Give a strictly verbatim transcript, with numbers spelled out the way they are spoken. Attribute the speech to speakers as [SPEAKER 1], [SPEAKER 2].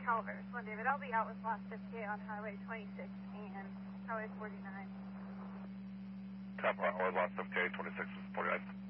[SPEAKER 1] Calvert. One David, I'll be out with lost F K on Highway twenty-six and Highway forty-nine.
[SPEAKER 2] Top right, or lost F K, twenty-six and forty-nine.